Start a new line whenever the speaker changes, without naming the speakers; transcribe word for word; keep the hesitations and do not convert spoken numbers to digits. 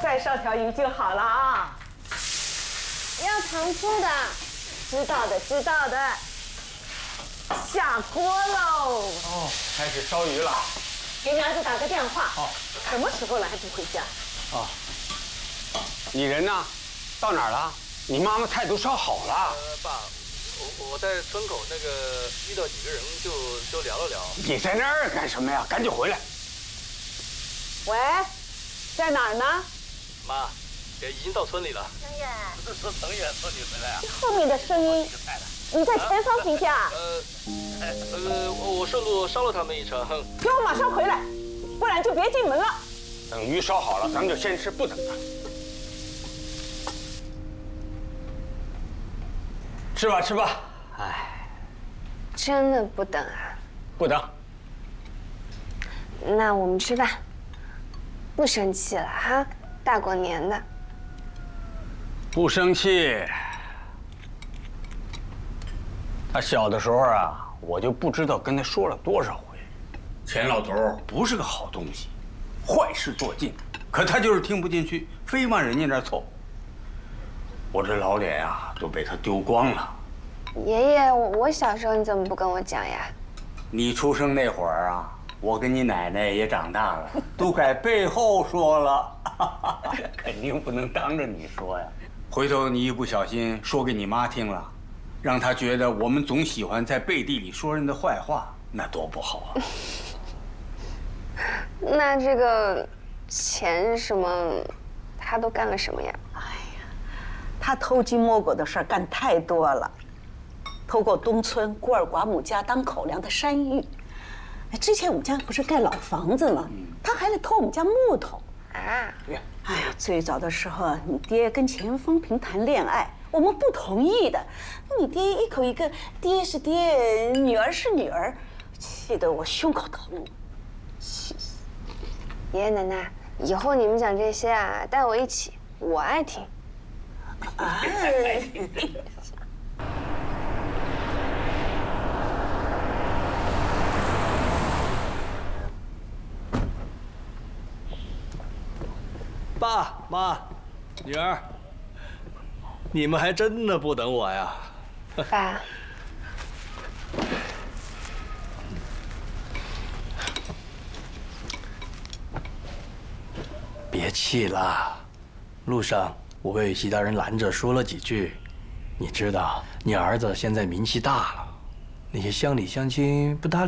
再烧条鱼就好了啊。
要糖醋的，知道的，知道的。
下锅喽！
哦，开始烧鱼了。
给你儿子打个电话。
好。
什么时候了还不回家？
啊。你人呢？到哪儿了？你妈妈菜都烧好了。
呃，爸，我我在村口那个遇到几个人就就聊了聊。
你在那儿干什么呀？赶紧回来。
喂，在哪儿呢？
妈，也已经到村里了。
程远，
是说程远说你回来啊？
后面的声音，你在前方停下。
呃，呃，我顺路捎了他们一程。
给我马上回来，不然就别进门了。
等鱼烧好了，咱们就先吃，不等了。吃吧，吃吧。哎，
真的不等啊？
不等。
那我们吃饭，不生气了哈，大过年的。
不生气。他小的时候啊，我就不知道跟他说了多少回，钱老头不是个好东西，坏事做尽，可他就是听不进去，非往人家那儿凑。我这老脸啊，都被他丢光了。
爷爷，我我小时候你怎么不跟我讲呀？
你出生那会儿啊，我跟你奶奶也长大了，都改背后说了，肯定不能当着你说呀。回头你一不小心说给你妈听了，让她觉得我们总喜欢在背地里说人的坏话，那多不好啊。
那这个钱什么，他都干了什么呀？
哎呀，他偷鸡摸狗的事儿干太多了，偷过东村孤儿寡母家当口粮的山芋。哎，之前我们家不是盖老房子吗？他还来偷我们家木头。
啊？
哎呀，最早的时候，你爹跟钱丰平谈恋爱，我们不同意的。你爹一口一个爹是爹，女儿是女儿，气得我胸口疼，气死！
爷爷奶奶，以后你们讲这些啊，带我一起，我爱听。
哎。
爸妈，女儿，你们还真的不等我呀？
爸，
别气了，路上我被其他人拦着说了几句。你知道，你儿子现在名气大了，那些乡里乡亲不搭理